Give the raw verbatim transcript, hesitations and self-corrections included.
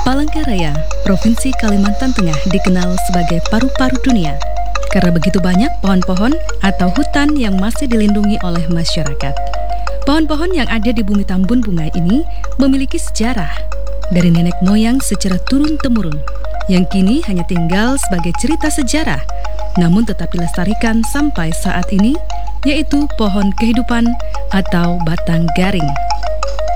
Palangkaraya, Provinsi Kalimantan Tengah dikenal sebagai paru-paru dunia karena begitu banyak pohon-pohon atau hutan yang masih dilindungi oleh masyarakat. Pohon-pohon yang ada di bumi Tambun Bungai ini memiliki sejarah dari nenek moyang secara turun-temurun yang kini hanya tinggal sebagai cerita sejarah namun tetap dilestarikan sampai saat ini, yaitu pohon kehidupan atau batang garing.